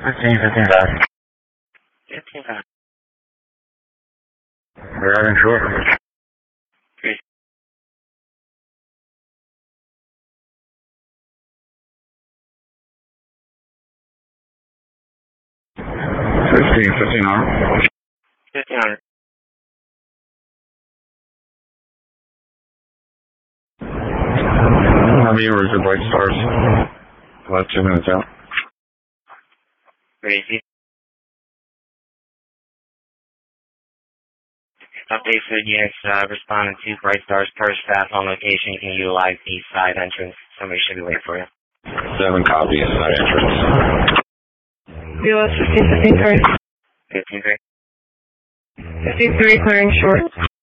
15 back. 15 back. We're having short. 1500. 1500. Have you reserved White Stars? About 2 minutes out. Crazy. Update for units responding to Bright Star's first staff on location. You can utilize the side entrance. Somebody should be waiting for you. 7 copy side entrance. BOS 15, 15, 3. 15-3. 53 clearing short.